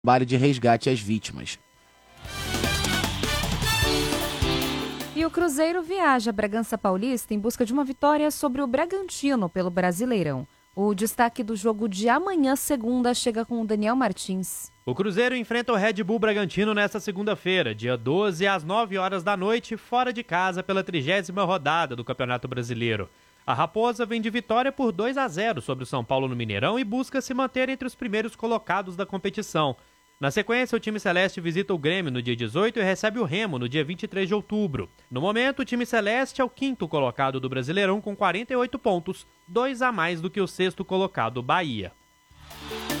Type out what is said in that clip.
trabalho de resgate às vítimas. E o Cruzeiro viaja a Bragança Paulista em busca de uma vitória sobre o Bragantino pelo Brasileirão. O destaque do jogo de amanhã, segunda, chega com o Daniel Martins. O Cruzeiro enfrenta o Red Bull Bragantino nesta segunda-feira, dia 12, às 9 horas da noite, fora de casa pela 30ª rodada do Campeonato Brasileiro. A Raposa vem de vitória por 2-0 sobre o São Paulo no Mineirão e busca se manter entre os primeiros colocados da competição. Na sequência, o time celeste visita o Grêmio no dia 18 e recebe o Remo no dia 23 de outubro. No momento, o time celeste é o 5º colocado do Brasileirão com 48 pontos, 2 a mais do que o 6º colocado, Bahia.